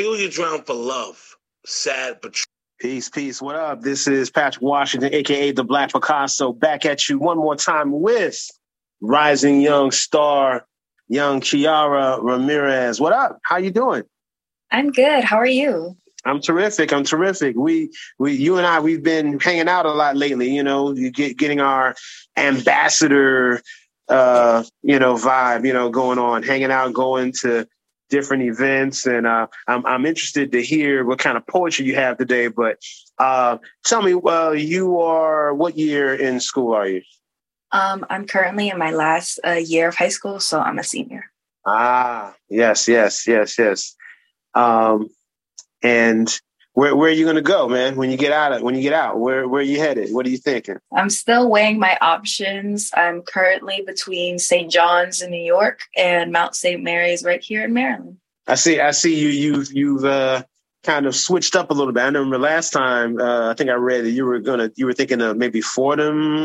Feel you drown for love. Sad but true. Peace, peace. What up? This is Patrick Washington, a.k.a. The Black Picasso, back at you one more time with rising young star, young Kiara Ramirez. What up? How you doing? I'm good. How are you? I'm terrific. You and I, we've been hanging out a lot lately. You know, getting our ambassador, vibe, going on, hanging out, going to different events, and I'm interested to hear what kind of poetry you have today. But tell me, what year in school are you? I'm currently in my last year of high school, so I'm a senior. Ah, yes. And where are you going to go, man? When you get out, where are you headed? What are you thinking? I'm still weighing my options. I'm currently between St. John's in New York and Mount St. Mary's right here in Maryland. I see you've kind of switched up a little bit. I remember last time, I think I read that you were thinking of maybe Fordham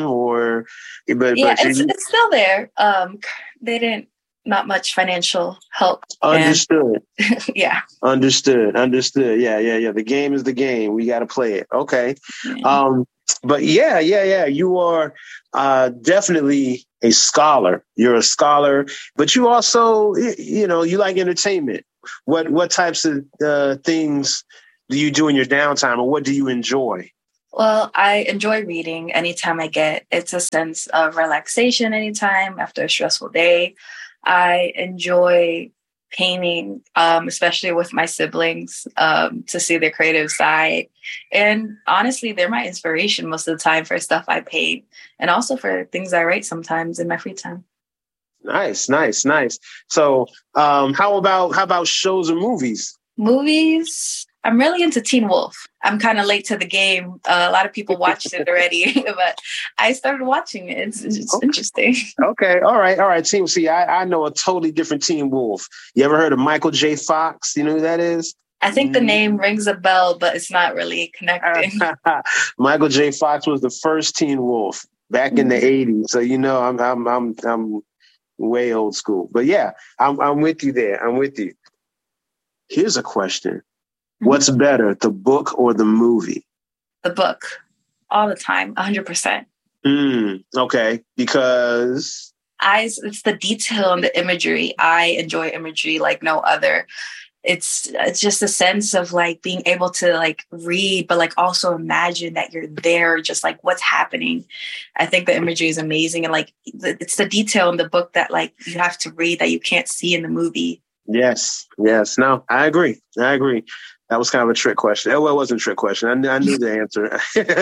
it's still there. They didn't. Not much financial help. Understood. Yeah. Understood. Yeah. The game is the game. We got to play it. Okay. Yeah. But yeah. You are definitely a scholar. You're a scholar, but you also, you like entertainment. What types of things do you do in your downtime, or what do you enjoy? Well, I enjoy reading anytime I get. It's a sense of relaxation anytime after a stressful day. I enjoy painting, especially with my siblings, to see their creative side. And honestly, they're my inspiration most of the time for stuff I paint and also for things I write sometimes in my free time. Nice. So how about shows or movies? Movies? I'm really into Teen Wolf. I'm kind of late to the game. A lot of people watched it already, but I started watching it. It's okay. Interesting. Okay. All right. Team. See, I know a totally different Teen Wolf. You ever heard of Michael J. Fox? You know who that is? I think the name rings a bell, but it's not really connecting. Michael J. Fox was the first Teen Wolf back in the 80s. So, I'm way old school. But yeah, I'm with you there. I'm with you. Here's a question. What's better, the book or the movie? The book. All the time, 100%. Okay, because? It's the detail and the imagery. I enjoy imagery like no other. It's just a sense of like being able to like read, but like also imagine that you're there, just like what's happening. I think the imagery is amazing. And like, it's the detail in the book that like you have to read that you can't see in the movie. Yes. No, I agree. That was kind of a trick question. Well, it wasn't a trick question. I knew the answer.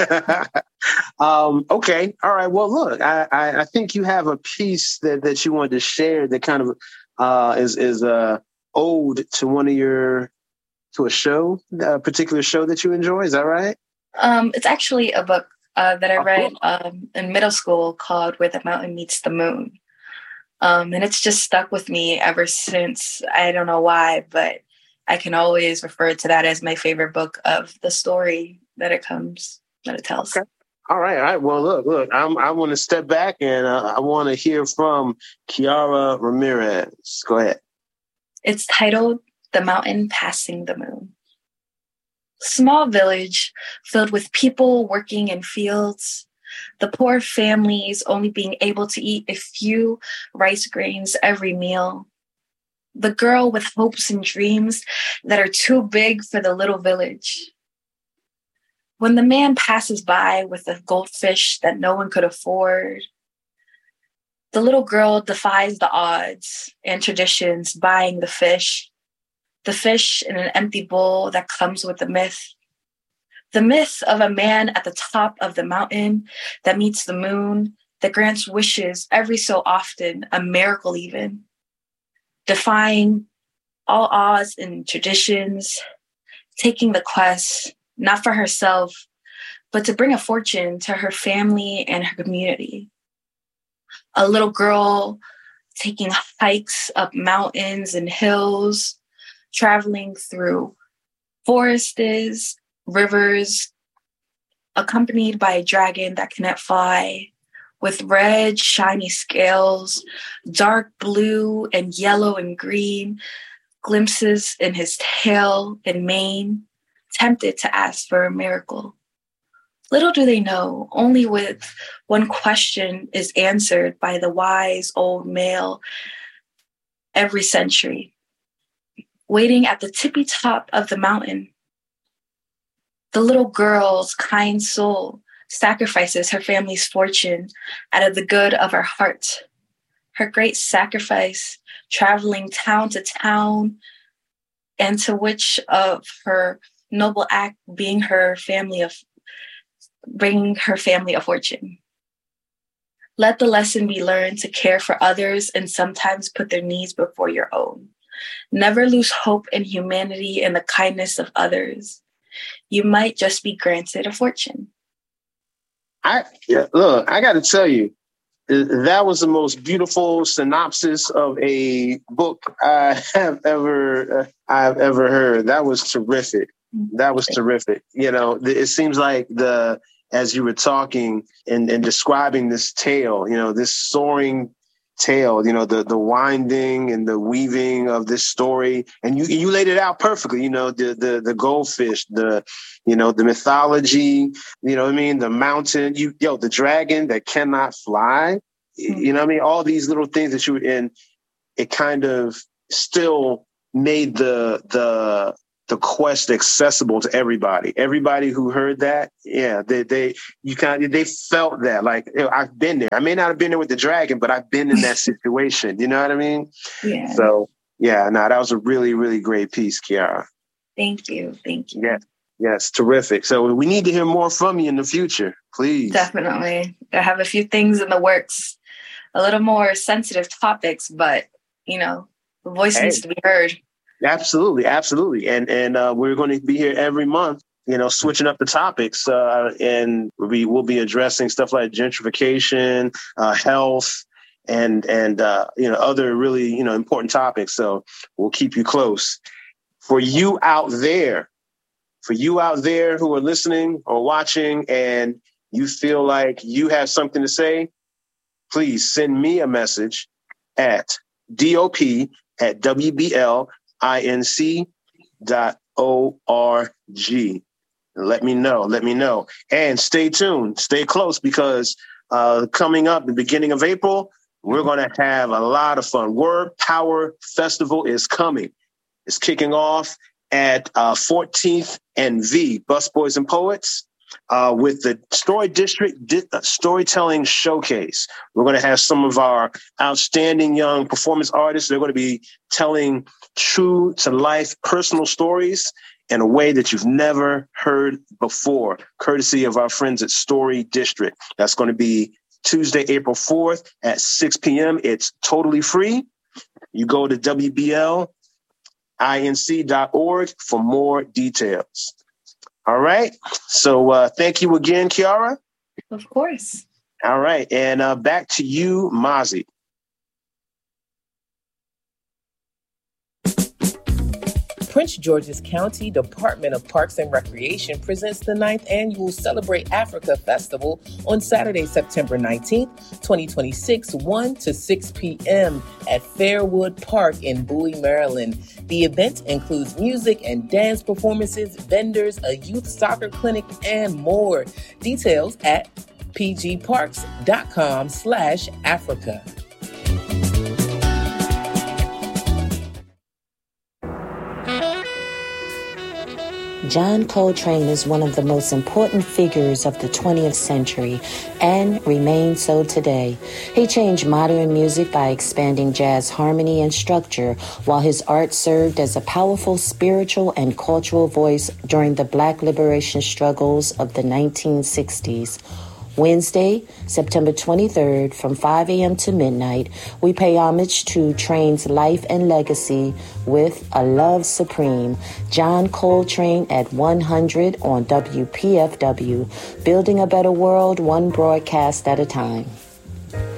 Okay. All right. Well, look, I think you have a piece that you wanted to share that kind of is ode to to a particular show that you enjoy. Is that right? It's actually a book that I read in middle school called Where the Mountain Meets the Moon. And it's just stuck with me ever since. I don't know why, but I can always refer to that as my favorite book of the story that it tells. Okay. All right. Well, look, I want to step back and I want to hear from Kiara Ramirez. Go ahead. It's titled The Mountain Passing the Moon. Small village filled with people working in fields. The poor families only being able to eat a few rice grains every meal. The girl with hopes and dreams that are too big for the little village. When the man passes by with a goldfish that no one could afford, the little girl defies the odds and traditions, buying the fish in an empty bowl that comes with the myth. The myth of a man at the top of the mountain that meets the moon, that grants wishes every so often, a miracle even. Defying all odds and traditions, taking the quest, not for herself, but to bring a fortune to her family and her community. A little girl taking hikes up mountains and hills, traveling through forests, rivers, accompanied by a dragon that cannot fly, with red, shiny scales, dark blue and yellow and green, glimpses in his tail and mane, tempted to ask for a miracle. Little do they know, only with one question is answered by the wise old male every century. Waiting at the tippy top of the mountain, the little girl's kind soul sacrifices her family's fortune out of the good of her heart. Her great sacrifice, traveling town to town, and to which of her noble act bringing her family a fortune. Let the lesson be learned to care for others and sometimes put their needs before your own. Never lose hope in humanity and the kindness of others. You might just be granted a fortune. I got to tell you, that was the most beautiful synopsis of a book I've ever heard. That was terrific. That was terrific. You know, it seems like as you were talking and describing this tale, you know, this soaring tale, you know, the winding and the weaving of this story, and you laid it out perfectly. You know, the goldfish, the mythology, you know what I mean, the mountain, the dragon that cannot fly, you know what I mean, all these little things that you in, it kind of still made the quest accessible to everybody. Everybody who heard that, yeah, they felt that. Like, I've been there. I may not have been there with the dragon, but I've been in that situation. You know what I mean? Yeah. So yeah, that was a really, really great piece, Kiara. Thank you. Yeah. Yes, terrific. So we need to hear more from you in the future, please. Definitely. I have a few things in the works, a little more sensitive topics, but you know, the voice needs to be heard. Absolutely. And we're going to be here every month, you know, switching up the topics. And we'll be addressing stuff like gentrification, health, and other really, important topics. So we'll keep you close. For you out there who are listening or watching and you feel like you have something to say, please send me a message at dop@wblinc.org. Let me know. And stay tuned, stay close, because coming up the beginning of April, we're going to have a lot of fun. Word Power Festival is coming. It's kicking off at 14th and V, Busboys and Poets, with the Story District Storytelling Showcase. We're going to have some of our outstanding young performance artists. They're going to be telling true to life personal stories in a way that you've never heard before, courtesy of our friends at Story District. That's going to be Tuesday, April 4th at 6 p.m. It's totally free. You go to wblinc.org for more details. All right. So thank you again, Kiara. Of course. All right. And back to you, Mazi. Prince George's County Department of Parks and Recreation presents the 9th annual Celebrate Africa Festival on Saturday, September 19th, 2026, 1 to 6 p.m. at Fairwood Park in Bowie, Maryland. The event includes music and dance performances, vendors, a youth soccer clinic, and more. Details at pgparks.com/Africa. John Coltrane is one of the most important figures of the 20th century and remains so today. He changed modern music by expanding jazz harmony and structure, while his art served as a powerful spiritual and cultural voice during the Black liberation struggles of the 1960s. Wednesday, September 23rd, from 5 a.m. to midnight, we pay homage to Train's life and legacy with A Love Supreme, John Coltrane at 100 on WPFW, building a better world, one broadcast at a time.